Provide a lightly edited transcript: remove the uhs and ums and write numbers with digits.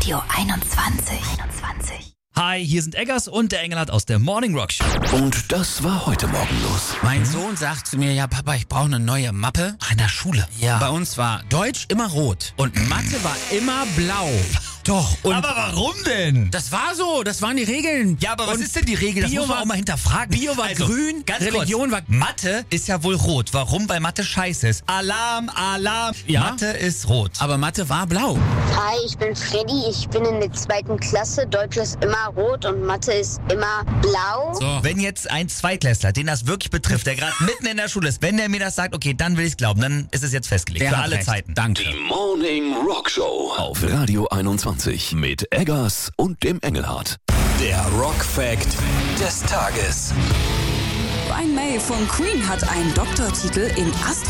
Radio 21. Hi, hier sind Eggers und der Engelhardt aus der Morning Rock Show. Und das war heute Morgen los. Mein Sohn sagt zu mir, ja Papa, ich brauche eine neue Mappe. In der Schule. Ja. Bei uns war Deutsch immer rot und Mathe war immer blau. Doch. Und Aber warum denn? das war so, das waren die Regeln. Ja, aber was Und ist denn die Regel? Das Bio muss man war- auch mal hinterfragen. Bio war grün, ganz Religion kurz. war... Mathe ist ja wohl rot. Warum? Weil Mathe scheiße ist. Alarm, Alarm. Ja. Mathe ist rot. Aber Mathe war blau. Hi, ich bin Freddy, ich bin in der 2. Klasse. Deutsch ist immer rot und Mathe ist immer blau. So. Wenn jetzt ein Zweitklässler, den das wirklich betrifft, der gerade mitten in der Schule ist, wenn der mir das sagt, okay, dann will ich es glauben, dann ist es jetzt festgelegt. Der für hat alle recht. Zeiten. Danke. Die Morning Rock Show auf Radio 21 mit Eggers und dem Engelhardt. Der Rock Fact des Tages. Brian May von Queen hat einen Doktortitel in